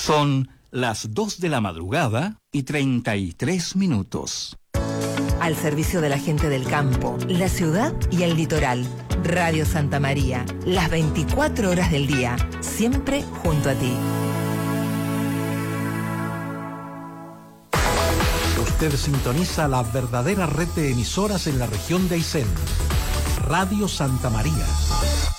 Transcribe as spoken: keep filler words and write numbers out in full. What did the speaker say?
Son las dos de la madrugada y treinta y tres minutos. Al servicio de la gente del campo, la ciudad y el litoral. Radio Santa María, las veinticuatro horas del día, siempre junto a ti. Usted sintoniza la verdadera red de emisoras en la región de Aysén. Radio Santa María.